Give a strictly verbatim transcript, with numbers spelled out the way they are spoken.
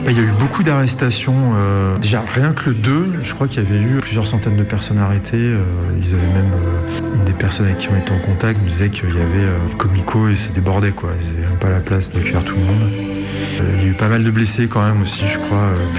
Il y a eu beaucoup d'arrestations. Euh, déjà, rien que le deux, je crois qu'il y avait eu plusieurs centaines de personnes arrêtées. Euh, ils avaient même euh, une des personnes avec qui on était en contact me disait qu'il y avait euh, comico et ça débordait, quoi. Ils n'avaient même pas la place d'accueillir tout le monde. Euh, il y a eu pas mal de blessés quand même aussi, je crois.